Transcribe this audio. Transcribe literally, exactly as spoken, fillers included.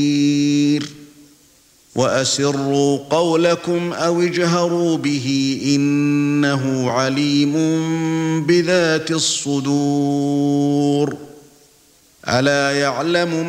وَأَسِرُّوا قَوْلَكُمْ أَوِ اجْهَرُوا بِهِ إِنَّهُ عَلِيمٌ بِذَاتِ الصُّدُورِ أَلَا يَعْلَمُ